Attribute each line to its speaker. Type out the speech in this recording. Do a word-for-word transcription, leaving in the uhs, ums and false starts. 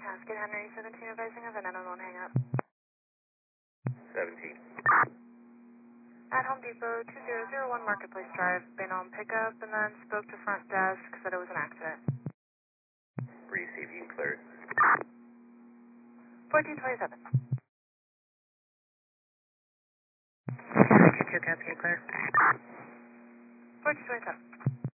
Speaker 1: Cascade Henry seventeen advising of an unknown hang up.
Speaker 2: seventeen.
Speaker 1: At Home Depot, two zero zero one Marketplace Drive, been on pickup and then spoke to front desk, said it was an accident.
Speaker 2: Receiving cleared.
Speaker 1: fourteen twenty-seven.
Speaker 3: Cascade two, Cascade clear.
Speaker 1: fourteen twenty-seven.